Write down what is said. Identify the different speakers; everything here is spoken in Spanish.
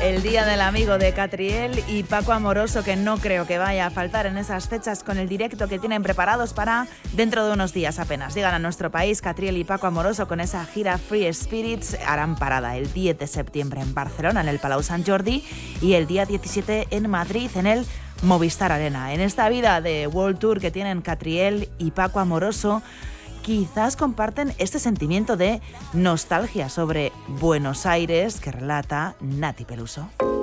Speaker 1: El Día del Amigo de Catriel y Paco Amoroso, que no creo que vaya a faltar en esas fechas con el directo que tienen preparados para dentro de unos días apenas. Llegan a nuestro país Catriel y Paco Amoroso con esa gira Free Spirits. Harán parada el 10 de septiembre en Barcelona, en el Palau Sant Jordi, y el día 17 en Madrid, en el Movistar Arena. En esta vida de World Tour que tienen Catriel y Paco Amoroso, quizás comparten este sentimiento de nostalgia sobre Buenos Aires que relata Nati Peluso.